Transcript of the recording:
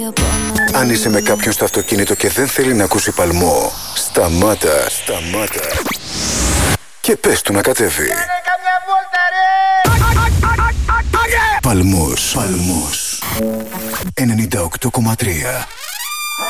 Αν είσαι με κάποιον στο αυτοκίνητο και δεν θέλει να ακούσει παλμό, σταμάτα και πες του να κατέβει. Κάνε καμιά βόλτα ρε! Παλμός 98,3.